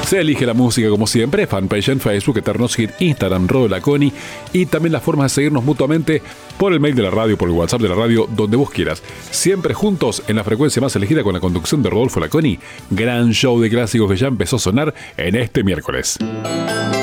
Se elige la música como siempre, fanpage en Facebook, Eternos Hit, Instagram, Rodo Laconi, y también las formas de seguirnos mutuamente por el mail de la radio, por el WhatsApp de la radio, donde vos quieras. Siempre juntos en la frecuencia más elegida con la conducción de Rodolfo Laconi. Gran show de clásicos que ya empezó a sonar en este miércoles.